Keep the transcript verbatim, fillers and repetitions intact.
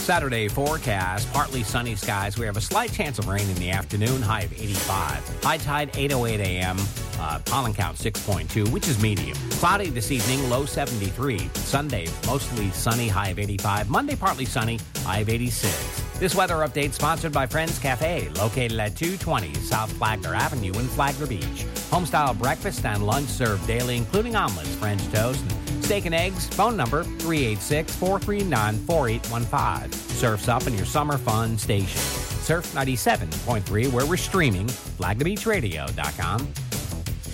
Saturday forecast, partly sunny skies. We have a slight chance of rain in the afternoon, high of eighty-five. High tide, eight oh eight a.m. Uh, pollen count, six point two, which is medium. Cloudy this evening, low seventy-three. Sunday, mostly sunny, high of eighty-five. Monday, partly sunny, high of eighty-six. This weather update sponsored by Friends Cafe, located at two twenty South Flagler Avenue in Flagler Beach. Homestyle breakfast and lunch served daily, including omelets, French toast, and steak and eggs. Phone number three eight six, four three nine, four eight one five. Surf's up in your summer fun station. Surf ninety-seven point three, where we're streaming, flagler beach radio dot com.